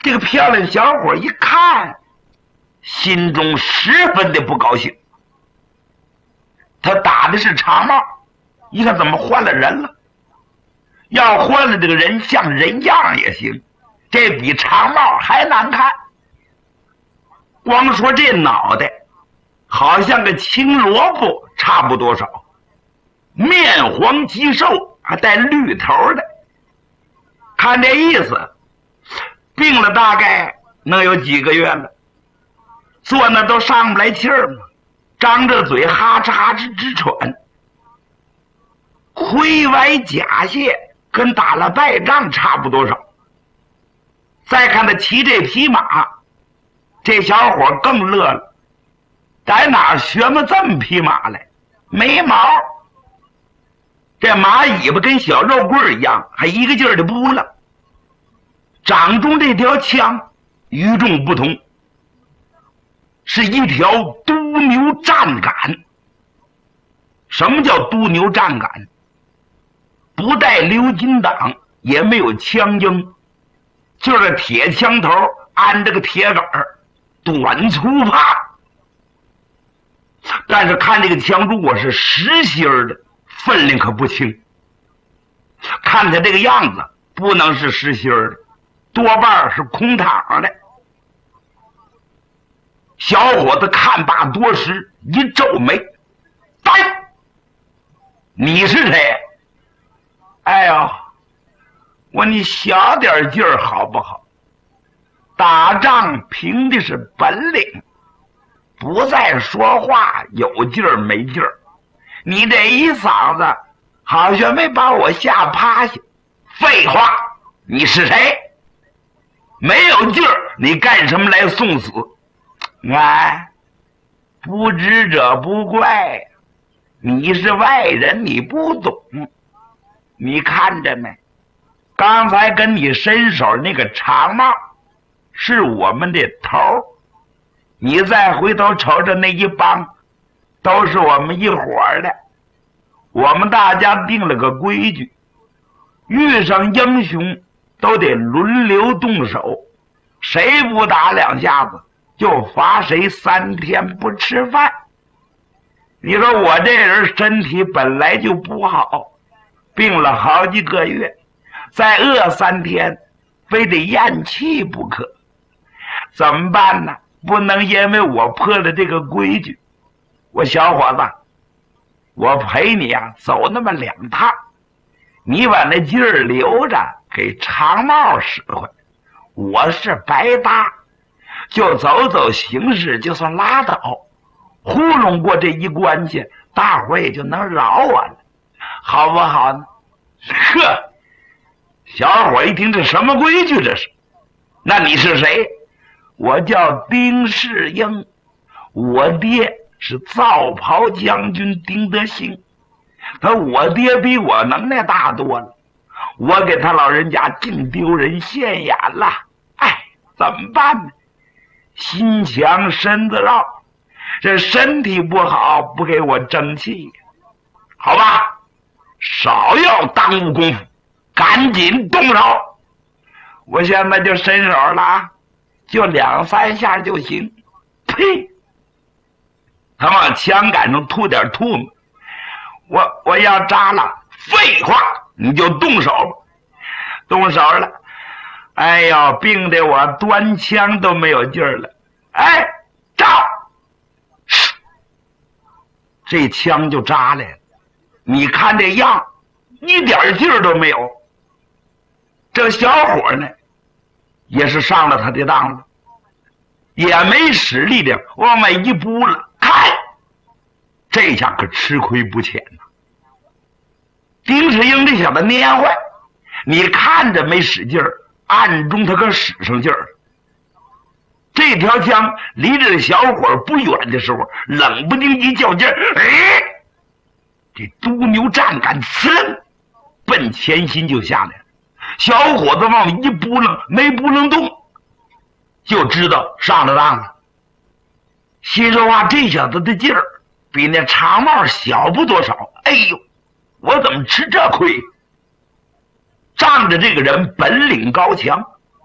这个漂亮小伙一看，心中十分的不高兴。他打的是长帽，一看怎么换了人了？要换了这个人像人样也行，这比长帽还难看。光说这脑袋好像个青萝卜差不多少，面黄肌瘦，还带绿头的。看这意思，病了大概能有几个月了，坐那都上不来气儿嘛，张着嘴哈哧哈哧直喘，盔歪甲谢，跟打了败仗差不多少。再看他骑这匹马，这小伙更乐了，在哪儿学么这么匹马来？没毛，这马尾巴跟小肉棍一样，还一个劲儿的扑了。掌中这条枪与众不同，是一条督牛战杆。什么叫督牛战杆？不带鎏金档，也没有枪缨，就是铁枪头安着个铁杆儿，短粗怕。但是看这个枪如果是实心的，分量可不轻。看他这个样子，不能是实心的，多半是空膛的。小伙子看罢多时，一皱眉：“呆，你是谁？”哎呦，你小点劲儿好不好？打仗凭的是本领，不再说话有劲儿没劲儿。你这一嗓子好像没把我吓趴下。废话，你是谁？没有劲儿，你干什么来送死？哎，不知者不怪，你是外人，你不懂。你看着没？刚才跟你伸手那个长帽是我们的头，你再回头瞅着那一帮，都是我们一伙的。我们大家定了个规矩，遇上英雄都得轮流动手，谁不打两下子就罚谁3天不吃饭。你说我这人身体本来就不好，病了好几个月，再饿3天非得咽气不可，怎么办呢？不能因为我破了这个规矩。我小伙子，我陪你走那么2趟，你把那劲儿留着给长帽使唤，我是白搭，就走走形势就算拉倒，糊弄过这一关去，大伙也就能饶我了，好不好呢？呵，小伙一听这什么规矩这是？那你是谁？我叫丁世英，我爹是皂袍将军丁德兴，我爹比我能耐大多了，我给他老人家净丢人现眼了。哎，怎么办呢？心强身子绕，这身体不好，不给我争气。好吧，少要耽误功夫，赶紧动手。我现在就伸手了，就2、3下就行。呸！他往枪杆上吐点唾沫。我要扎了。废话，你就动手吧。动手了，哎呦，病得我端枪都没有劲儿了。哎，扎！这枪就扎来了。你看这样，一点劲儿都没有。这小伙呢，也是上了他的当了，也没使力量往外一扑了。看，这下可吃亏不浅呐。丁世英这小子蔫坏，你看着没使劲儿，暗中他可使上劲儿。这条枪离这小伙不远的时候，冷不丁一较劲儿，哎，这督牛战杆呲奔前心就下来了。小伙子往一扑棱，没扑棱动，就知道上了当了。心说话，这小子的劲儿比那长帽小不多少。哎呦，我怎么吃这亏？仗着这个人本领高强，